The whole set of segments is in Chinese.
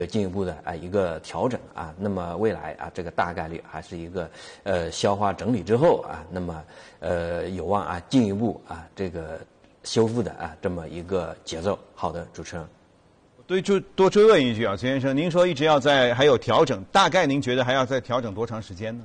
进一步的一个调整啊，那么未来这个大概率还是一个消化整理之后那么有望进一步这个修复的这么一个节奏。好的，主持人。 对，就多追问一句崔先生，您说一直要还有调整，大概您觉得还要再调整多长时间呢？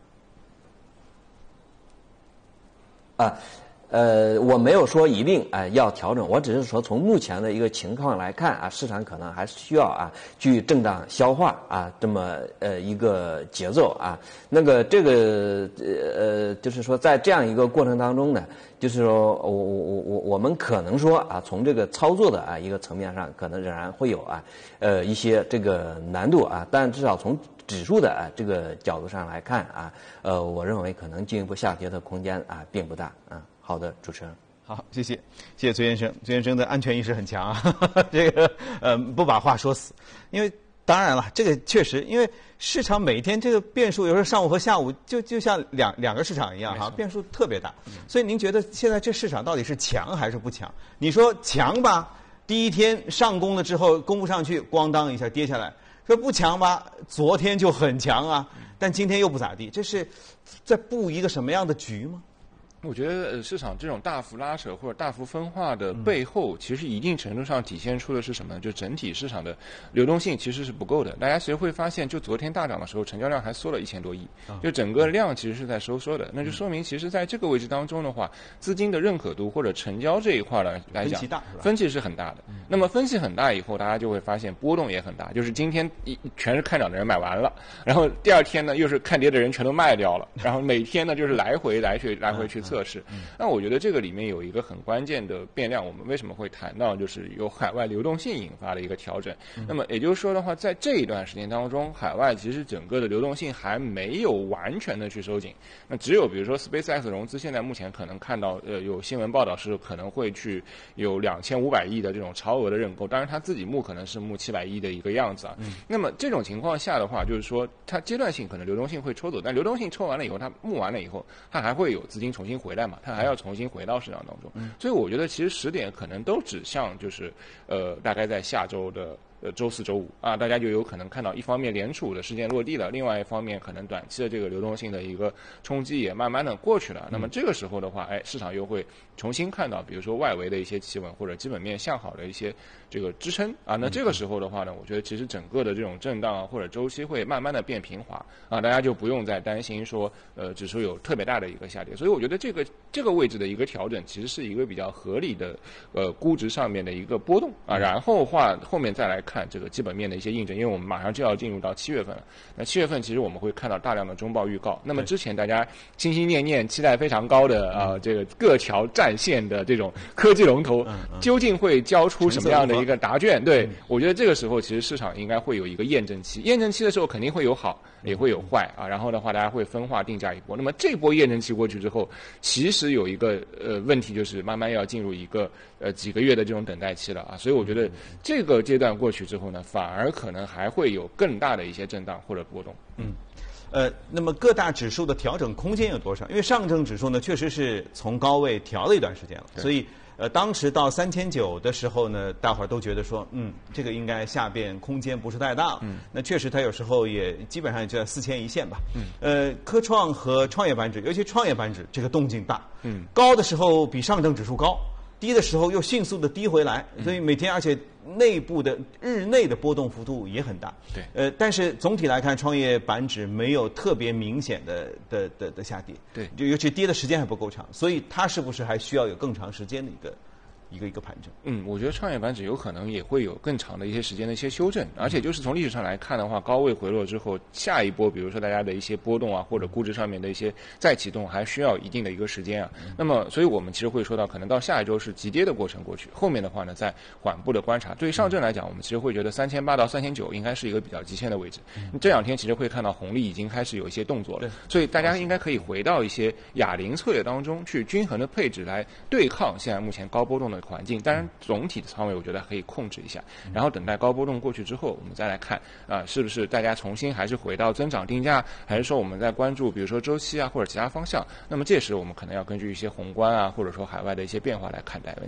我没有说一定要调整，我只是说从目前的一个情况来看市场可能还是需要去震荡消化这么一个节奏那个这个就是说在这样一个过程当中呢，就是说我们可能说从这个操作的一个层面上，可能仍然会有一些这个难度但至少从指数的这个角度上来看我认为可能进一步下跌的空间并不大好的，主持人。 好，谢谢崔先生。崔先生的安全意识很强这个不把话说死。因为当然了，这个确实，因为市场每天这个变数，有时候上午和下午就像两个市场一样变数特别大。所以您觉得现在这市场到底是强还是不强？你说强吧，第一天上攻了之后攻不上去，咣当一下跌下来。说不强吧，昨天就很强但今天又不咋地，这是在布一个什么样的局吗？ 我觉得市场这种大幅拉扯或者大幅分化的背后，其实一定程度上体现出的是什么呢？就整体市场的流动性其实是不够的。大家其实会发现，就昨天大涨的时候，成交量还缩了1000多亿，就整个量其实是在收缩的。那就说明，其实在这个位置当中的话，资金的认可度或者成交这一块来讲，分歧是很大的。那么分歧很大以后，大家就会发现波动也很大。就是今天全是看涨的人买完了，然后第二天呢又是看跌的人全都卖掉了，然后每天呢就是来回去测试。那我觉得这个里面有一个很关键的变量，我们为什么会谈到就是由海外流动性引发的一个调整。那么也就是说的话，在这一段时间当中，海外其实整个的流动性还没有完全的去收紧。那只有比如说 SpaceX 融资，现在目前可能看到有新闻报道是可能会去有2500亿的这种超额的认购，当然他自己募可能是募700亿的一个样子那么这种情况下的话，就是说它阶段性可能流动性会抽走，但流动性抽完了以后，它募完了以后，它还会有资金重新回来嘛，它还要重新回到市场当中。所以我觉得其实时点可能都指向就是大概在下周的周4、周5大家就有可能看到，一方面联储的事件落地了，另外一方面可能短期的这个流动性的一个冲击也慢慢的过去了。那么这个时候的话，市场又会重新看到，比如说外围的一些企稳或者基本面向好的一些这个支撑那这个时候的话呢，我觉得其实整个的这种震荡或者周期会慢慢的变平滑大家就不用再担心说指数有特别大的一个下跌。所以我觉得这个位置的一个调整，其实是一个比较合理的估值上面的一个波动然后后面再来看这个基本面的一些印证，因为我们马上就要进入到7月份了。那7月份其实我们会看到大量的中报预告。那么之前大家心心念念、期待非常高的这个各条战线的这种科技龙头，究竟会交出什么样的一个答卷？对，我觉得这个时候其实市场应该会有一个验证期。验证期的时候肯定会有好，也会有坏然后的话，大家会分化定价一波。那么这波验证期过去之后，其实有一个问题，就是慢慢要进入一个几个月的这种等待期了所以我觉得这个阶段过去之后呢，反而可能还会有更大的一些震荡或者波动。 那么各大指数的调整空间有多少？因为上证指数呢，确实是从高位调了一段时间了，所以当时到3900的时候呢，大伙儿都觉得说，这个应该下边空间不是太大了。那确实它有时候也基本上就在4000一线吧。科创和创业板指，尤其创业板指这个动静大。高的时候比上证指数高，低的时候又迅速的低回来，所以每天而且内部的日内的波动幅度也很大。 对， 但是总体来看，创业板指没有特别明显的下跌。 对， 就尤其跌的时间还不够长，所以它是不是还需要有更长时间的一个盘整？ 我觉得创业板指有可能也会有更长的一些时间的一些修正，而且就是从历史上来看的话，高位回落之后，下一波比如说大家的一些波动或者估值上面的一些再启动，还需要一定的一个时间那么，所以我们其实会说到，可能到下一周是急跌的过程过去，后面的话呢，在缓步的观察。对于上证来讲，我们其实会觉得3800到3900应该是一个比较极限的位置。这两天其实会看到红利已经开始有一些动作了，所以大家应该可以回到一些哑铃策略当中去均衡的配置来对抗现在目前高波动的环境。当然总体的仓位我觉得可以控制一下，然后等待高波动过去之后，我们再来看是不是大家重新还是回到增长定价，还是说我们在关注比如说周期或者其他方向。那么这时我们可能要根据一些宏观或者说海外的一些变化来看待问题。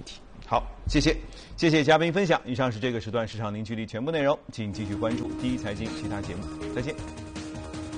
好，谢谢嘉宾分享。以上是这个时段市场凝聚力全部内容，请继续关注第一财经其他节目，再见。